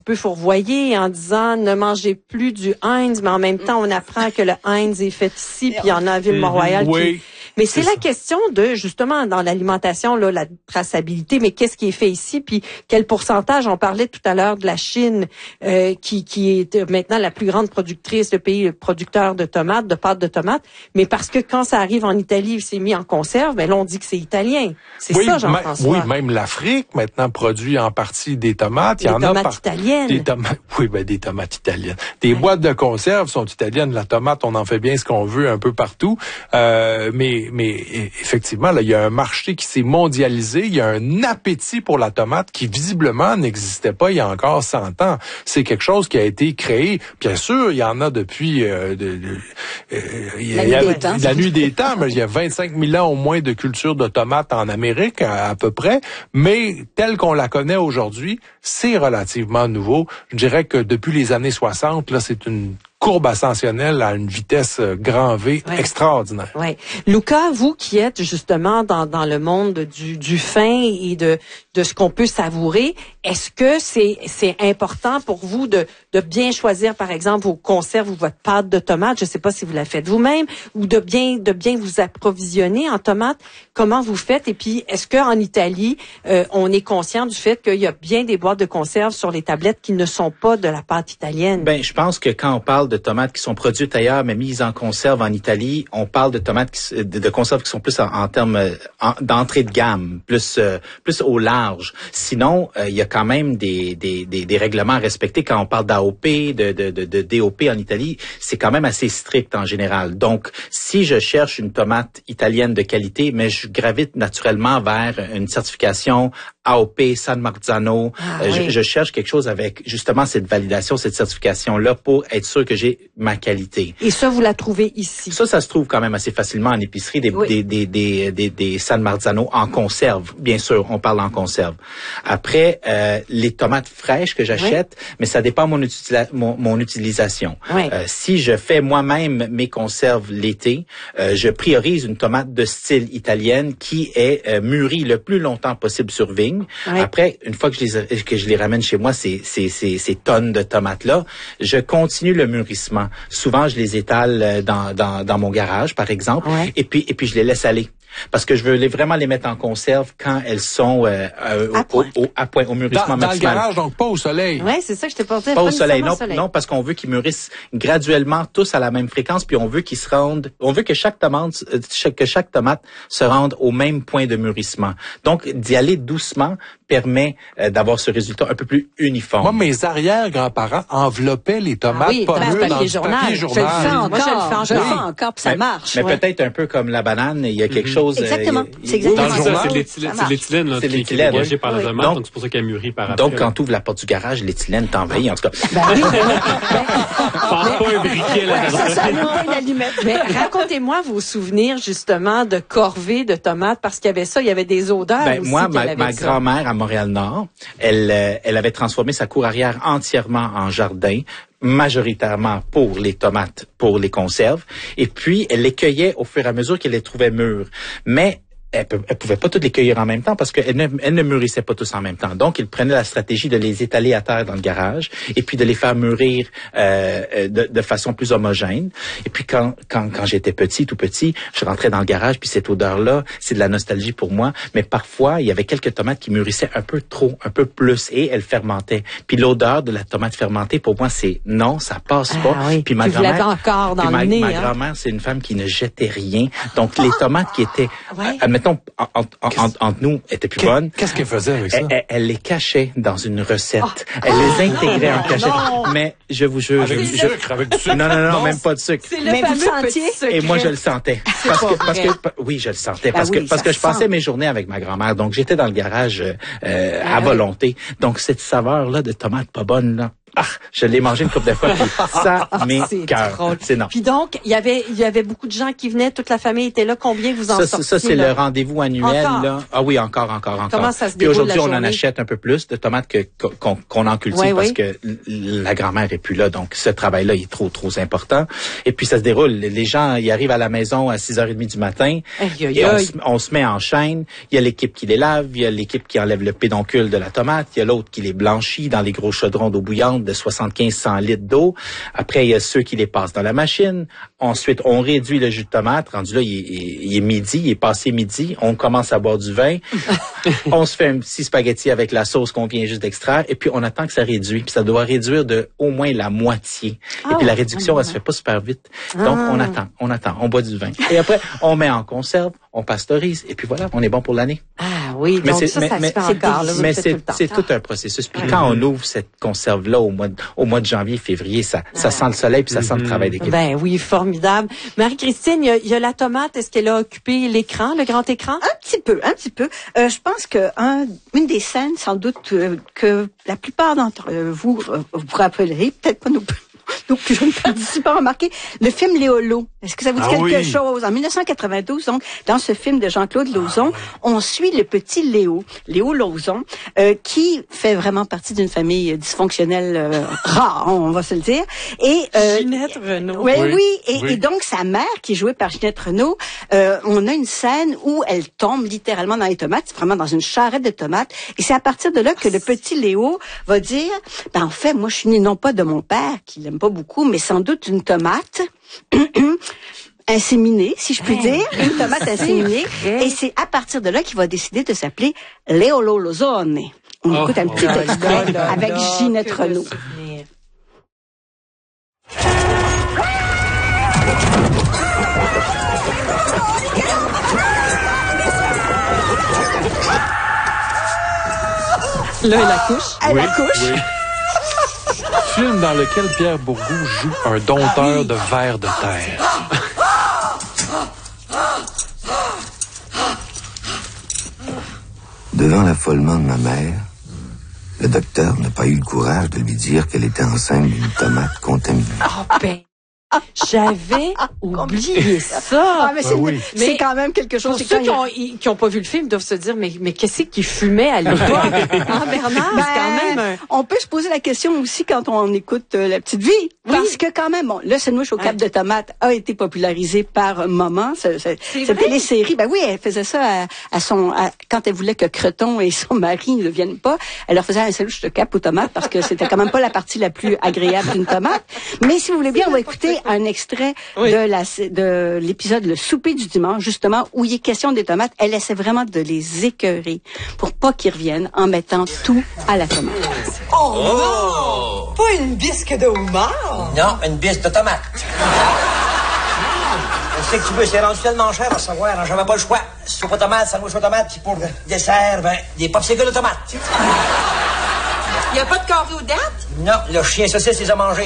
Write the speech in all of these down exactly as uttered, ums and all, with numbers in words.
peu fourvoyé en disant ne mangez plus du Heinz, mais en même temps, on apprend que le Heinz est fait ici, puis il y en a à Ville-Mont-Royal. Oui. Qui... Mais c'est, c'est la ça. question de, justement, dans l'alimentation, là, la traçabilité, mais qu'est-ce qui est fait ici, puis quel pourcentage? On parlait tout à l'heure de la Chine, euh, qui, qui est maintenant la plus grande productrice, le pays producteur de tomates, de pâtes de tomates, mais parce que quand ça arrive en Italie, c'est mis en conserve, mais là, on dit que c'est italien. C'est oui, ça, Jean-François. Oui, même l'Afrique, maintenant, produit en partie des tomates. Il y des en tomates a par... italiennes. Des tomates, oui, ben, des tomates italiennes. Des ouais. boîtes de conserve sont italiennes. La tomate, on en fait bien ce qu'on veut un peu partout. Euh, mais, mais, effectivement, là, il y a un marché qui s'est mondialisé. Il y a un appétit pour la tomate qui, visiblement, n'existait pas il y a encore cent ans. C'est quelque chose qui a été créé. Bien sûr, il y en a depuis euh, de, de, euh, la, il y a, nuit des temps. la nuit des temps. Mais il y a vingt-cinq mille ans au moins de culture de tomates en Amérique, à, à peu près. Mais telle qu'on la connaît aujourd'hui, c'est relativement nouveau. Je dirais que depuis les années soixante, là, c'est une courbe ascensionnelle à une vitesse grand V ouais. extraordinaire. Ouais. Luca, vous qui êtes justement dans, dans le monde du, du fin et de, de ce qu'on peut savourer, est-ce que c'est, c'est important pour vous de, de bien choisir, par exemple, vos conserves ou votre pâte de tomates? Je ne sais pas si vous la faites vous-même, ou de bien, de bien vous approvisionner en tomates. Comment vous faites? Et puis, est-ce qu'en Italie, euh, on est conscient du fait qu'il y a bien des boîtes de conserve sur les tablettes qui ne sont pas de la pâte italienne? Ben, je pense que quand on parle de tomates qui sont produites ailleurs mais mises en conserve en Italie, on parle de tomates qui, de, de conserves qui sont plus en, en termes en, d'entrée de gamme, plus euh, plus au large. Sinon, euh, il y a quand même des, des des des règlements à respecter quand on parle d'A O P, de de de, de D O P en Italie, c'est quand même assez strict en général. Donc, si je cherche une tomate italienne de qualité, mais je gravite naturellement vers une certification A O P, San Marzano, ah, euh, oui. je, je cherche quelque chose avec justement cette validation, cette certification-là pour être sûr que j'ai ma qualité. Et ça, vous la trouvez ici? Ça, ça se trouve quand même assez facilement en épicerie, des, oui. des, des, des, des, des San Marzano en conserve. Bien sûr, on parle en conserve. Après, euh, les tomates fraîches que j'achète, oui. mais ça dépend de mon, utila- mon, mon utilisation. Oui. Euh, si je fais moi-même mes conserves l'été, euh, je priorise une tomate de style italienne qui est euh, mûrie le plus longtemps possible sur vigne. Oui. Après, une fois que je les, que je les ramène chez moi, ces, ces, ces, ces tonnes de tomates-là, je continue le mûrissement. Souvent, je les étale dans, dans, dans mon garage, par exemple, ouais. et puis et puis je les laisse aller. Parce que je veux les, vraiment les mettre en conserve quand elles sont euh, euh, à, au, point. Au, à point, au mûrissement dans, maximal. Dans le garage, donc pas au soleil. Oui, c'est ça que je t'ai porté. Pas au soleil, non, soleil. non, parce qu'on veut qu'ils mûrissent graduellement tous à la même fréquence, puis on veut qu'ils se rendent, on veut que chaque tomate, que chaque tomate se rende au même point de mûrissement. Donc, d'y aller doucement permet euh, d'avoir ce résultat un peu plus uniforme. Moi, mes arrière-grands-parents enveloppaient les tomates ah oui, pas mûres dans du papier journal. Je le fais encore, Moi, je le fais encore, je le fais encore puis ça mais, marche. Mais ouais. peut-être un peu comme la banane, il y a quelque mm-hmm. chose... Exactement, euh, c'est exactement dans ça. ça. C'est l'éthylène, c'est l'éthylène là, qui, qui est dégagée par la tomate, donc, donc c'est pour ça qu'elle mûrit par après. Donc, quand tu ouvres la porte du garage, l'éthylène t'envahit, en tout cas. Ben oui, Passe pas un briquet là-dedans. Mais racontez-moi vos souvenirs, justement, de corvées de tomates, parce qu'il y avait ça, il y avait des odeurs ben, aussi. Moi, ma, ma grand-mère à Montréal-Nord, elle, euh, elle avait transformé sa cour arrière entièrement en jardin, majoritairement pour les tomates, pour les conserves. Et puis, elle les cueillait au fur et à mesure qu'elle les trouvait mûres. Mais elle ne pouvait pas toutes les cueillir en même temps parce qu'elle ne, elle ne mûrissait pas tous en même temps. Donc, il prenait la stratégie de les étaler à terre dans le garage et puis de les faire mûrir euh, de, de façon plus homogène. Et puis, quand, quand, quand j'étais petit, tout petit, je rentrais dans le garage, puis cette odeur-là, c'est de la nostalgie pour moi. Mais parfois, il y avait quelques tomates qui mûrissaient un peu trop, un peu plus, et elles fermentaient. Puis l'odeur de la tomate fermentée, pour moi, c'est non, ça passe ah, pas. Oui. Puis ma puis grand-mère, encore dans ma, le nez, ma hein? grand-mère, c'est une femme qui ne jetait rien. Donc, les tomates qui étaient... Ouais. Admettons, entre, entre, entre nous, étaient plus bonnes. Qu'est-ce qu'elle faisait avec ça? Elle, elle, elle les cachait dans une recette. Oh. Elle les intégrait en cachette. Mais je vous jure... Avec je, du je, sucre, avec du sucre. Non, non, non, non, même pas de sucre. C'est le mais fameux vous sentiez? petit Et moi, je le sentais. Parce que, parce que, oui, je le sentais. Parce ben oui, que, parce que je sent. passais mes journées avec ma grand-mère. Donc, j'étais dans le garage euh, ah, à volonté. Donc, cette saveur-là de tomate pas bonne, là, Ah, je l'ai mangé une couple de fois, puis ça m'écoeure. C'est non. Puis donc, il y avait, il y avait beaucoup de gens qui venaient, toute la famille était là. Combien vous en ça, sortiez? Ça, c'est le rendez-vous annuel, encore? Là. Ah oui, encore, encore, encore. Comment ça se Puis déroule aujourd'hui, la on journée? en achète un peu plus de tomates que, qu'on, qu'on en cultive oui, parce oui. que la grand-mère est plus là. Donc, ce travail-là, il est trop, trop important. Et puis, ça se déroule. Les gens, ils arrivent à la maison à six heures trente du matin. Aïe, aïe, et on, se, on se met en chaîne. Il y a l'équipe qui les lave. Il y a l'équipe qui enlève le pédoncule de la tomate. Il y a l'autre qui les blanchit dans les gros chaudrons d'eau bouillante de soixante-quinze à cent litres d'eau. Après, il y a ceux qui les passent dans la machine. Ensuite, on réduit le jus de tomate. Rendu là, il est, il est midi, il est passé midi. On commence à boire du vin. On se fait un petit spaghetti avec la sauce qu'on vient juste d'extraire. Et puis, on attend que ça réduise. Puis, ça doit réduire de au moins la moitié. Oh, et puis, la réduction, elle se fait pas super vite. Donc, ah. on attend, on attend. On boit du vin. Et après, on met en conserve, on pasteurise. Et puis, voilà, on est bon pour l'année. Ah oui, mais donc ça, mais, ça mais, se fait encore. Là, mais c'est, tout, c'est tout un processus. Puis, quand on ouvre cette conserve-là au mois de, au mois de janvier, février, ça, ça ah. sent le soleil puis ça mm-hmm. sent le travail d'équipe. Ben oui, formidable. Marie-Christine, il y a, il y a la tomate. Est-ce qu'elle a occupé l'écran, le grand écran? Un petit peu, un petit peu. Euh, je pense que un, une des scènes, sans doute, euh, que la plupart d'entre vous euh, vous rappellerez, peut-être pas nous nos plus jeunes participants remarqué, le film Léolo. Est-ce que ça vous dit ah quelque oui. chose? En dix-neuf cent quatre-vingt-douze, donc, dans ce film de Jean-Claude Lauzon, ah, on suit le petit Léo, Léo Lauzon, euh, qui fait vraiment partie d'une famille dysfonctionnelle euh, rare, on va se le dire. Et euh, Ginette Renaud. Ouais, oui, oui. Et, oui. et donc sa mère, qui est jouée par Ginette Renaud, euh, on a une scène où elle tombe littéralement dans les tomates, vraiment dans une charrette de tomates. Et c'est à partir de là que le petit Léo va dire, ben en fait, moi je suis né non pas de mon père, qui l'aime pas beaucoup, mais sans doute une tomate inséminée, si je puis dire, une tomate inséminée. Et c'est à partir de là qu'il va décider de s'appeler Léolo Lauzone. On oh, écoute un petit oh, extrait là, avec là, Ginette Renaud. Là, elle accouche. Elle oui, accouche. Oui. Film dans lequel Pierre Bourgault joue un dompteur de vers de terre. Devant l'affolement de ma mère, le docteur n'a pas eu le courage de lui dire qu'elle était enceinte d'une tomate contaminée. Oh ben, j'avais oublié ça. Ah, mais c'est, ah, oui. mais c'est quand même quelque chose. Pour ceux qui ont, qui ont pas vu le film doivent se dire, mais, mais qu'est-ce qu'il fumait à l'époque? Hein, Bernard, ben, c'est quand même un... On peut se poser la question aussi quand on écoute euh, La Petite Vie. Oui. Parce que quand même, bon, le sandwich au cap ouais. de tomate a été popularisé par Maman, ce, ce, cette télésérie. Ben oui, elle faisait ça à, à son, à, quand elle voulait que Creton et son mari ne viennent pas, elle leur faisait un sandwich de cap aux tomates parce que c'était quand même pas la partie la plus agréable d'une tomate. Mais si vous voulez bien, on va écouter un extrait oui. de, la, de l'épisode Le Souper du dimanche, justement, où il est question des tomates. Elle essaie vraiment de les écœurer pour pas qu'ils reviennent en mettant tout à la tomate. Oh, oh non! Pas une bisque de homard? Non, une bisque de tomate. Je sais que tu veux, c'est rendu tellement cher à savoir, hein, j'avais pas le choix. Soupe aux tomates, sandwich aux tomates, puis pour le dessert, ben, des popsicles de tomates. Il y a pas de carré aux dattes? Non, le chien saucisse les a mangés.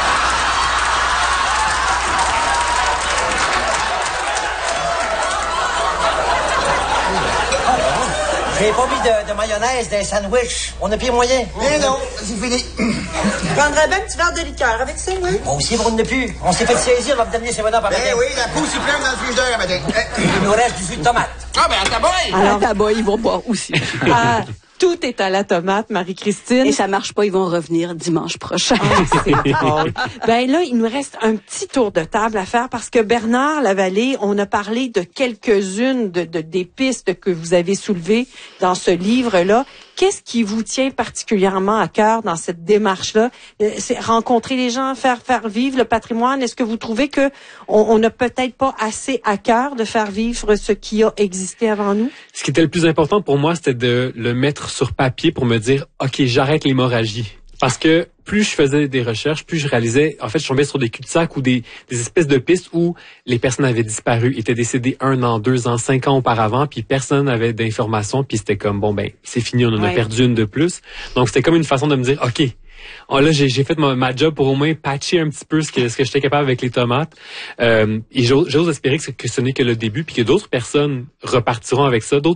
J'ai pas mis de, de mayonnaise dans les sandwichs. On a pris moyen. Mais non, c'est fini. Je prendrais bien un petit verre de liqueur avec ça, oui. Moi aussi, on ne plus. On s'est fait saisir, on va me donner ses venants par matin. Ben oui, la pousse est pleine dans le frigidaire, matin. Il nous reste du jus de tomate. Ah, ben à ta boy! Alors, à ta boy, ils vont boire aussi. Ah, tout est à la tomate, Marie-Christine. Et ça marche pas, ils vont revenir dimanche prochain. Oh, c'est drôle. Ben là, il nous reste un petit tour de table à faire parce que Bernard Lavallée, on a parlé de quelques-unes de, de des pistes que vous avez soulevées dans ce livre-là. Qu'est-ce qui vous tient particulièrement à cœur dans cette démarche-là? C'est rencontrer les gens, faire faire vivre le patrimoine. Est-ce que vous trouvez que on n'a peut-être pas assez à cœur de faire vivre ce qui a existé avant nous? Ce qui était le plus important pour moi, c'était de le mettre sur papier pour me dire, OK, j'arrête l'hémorragie. Parce que plus je faisais des recherches, plus je réalisais, en fait, je tombais sur des cul-de-sac ou des, des espèces de pistes où les personnes avaient disparu, étaient décédées un an, deux ans, cinq ans auparavant, puis personne n'avait d'informations, puis c'était comme, bon, ben, c'est fini, on en a ouais. perdu une de plus. Donc, c'était comme une façon de me dire, OK, oh, là, j'ai, j'ai fait ma, ma job pour au moins patcher un petit peu ce que, ce que j'étais capable avec les tomates. Euh, et j'ose, j'ose espérer que ce, que ce n'est que le début, puis que d'autres personnes repartiront avec ça, d'autres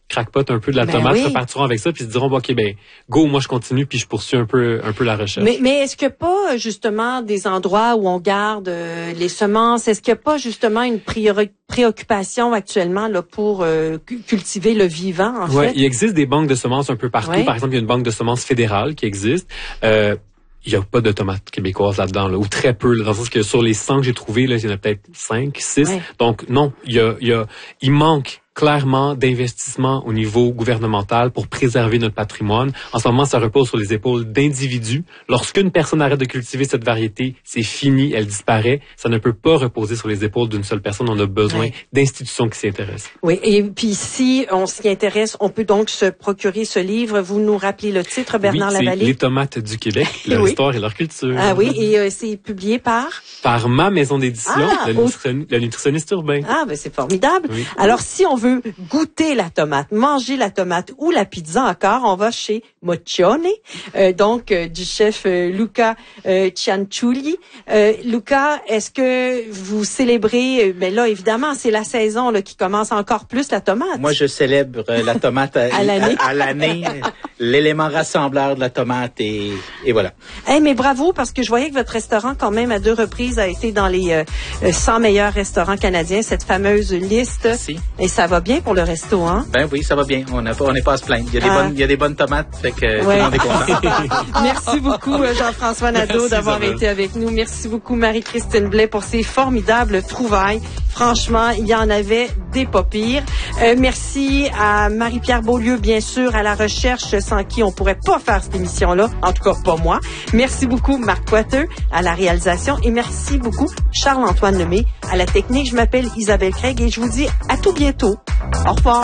crackpot un peu de la Ben tomate oui. repartiront avec ça puis se diront bon, OK ben go, moi je continue puis je poursuis un peu un peu la recherche. Mais, mais est-ce qu'il n'y a pas justement des endroits où on garde euh, les semences? Est-ce qu'il n'y a pas justement une priori- préoccupation actuellement là pour euh, cu- cultiver le vivant en Ouais, fait? il existe des banques de semences un peu partout. Ouais. Par exemple, il y a une banque de semences fédérale qui existe. Euh, il n'y a pas de tomates québécoises là-dedans, là, ou très peu. Là, dans le sens que sur les cent que j'ai trouvés, là, il y en a peut-être cinq, six. Ouais. Donc non, il y a, il y a, il manque clairement d'investissement au niveau gouvernemental pour préserver notre patrimoine. En ce moment, ça repose sur les épaules d'individus. Lorsqu'une personne arrête de cultiver cette variété, c'est fini, elle disparaît. Ça ne peut pas reposer sur les épaules d'une seule personne. On a besoin Ouais. d'institutions qui s'y intéressent. Oui, et puis si on s'y intéresse, on peut donc se procurer ce livre. Vous nous rappelez le titre, Bernard oui, c'est Lavallée? Les tomates du Québec, leur Oui. histoire et leur culture. Ah oui, et euh, c'est publié par? Par ma maison d'édition, Ah, le, au- nutrition- le nutritionniste urbain. Ah, ben c'est formidable. Oui. Alors, si on veut goûter la tomate, manger la tomate ou la pizza encore, on va chez Moccione, euh, donc euh, du chef euh, Luca euh, Cianciulli. Euh, Luca, est-ce que vous célébrez, euh, ben là, évidemment, c'est la saison là, qui commence encore plus la tomate. Moi, je célèbre euh, la tomate à, À l'année. à, à l'année, l'élément rassembleur de la tomate et, et voilà. Hey, mais bravo, parce que je voyais que votre restaurant, quand même, à deux reprises, a été dans les euh, cent meilleurs restaurants canadiens, cette fameuse liste. Merci. Et ça va bien pour le resto, hein? Ben oui, ça va bien. On n'a pas, on n'est pas à se plaindre. Il y a des Ah. bonnes, il y a des bonnes tomates, fait que tout Ouais. le monde est content. Merci beaucoup, euh, Jean-François Nadeau, Merci, d'avoir Isabelle. été avec nous. Merci beaucoup, Marie-Christine Blais, pour ces formidables trouvailles. Franchement, il y en avait des pas pires. Euh, merci à Marie-Pierre Beaulieu, bien sûr, à la recherche, sans qui on pourrait pas faire cette émission-là. En tout cas, pas moi. Merci beaucoup, Marc Poiteux, à la réalisation. Et merci beaucoup, Charles-Antoine Lemay, à la technique. Je m'appelle Isabelle Craig et je vous dis à tout bientôt. Au revoir.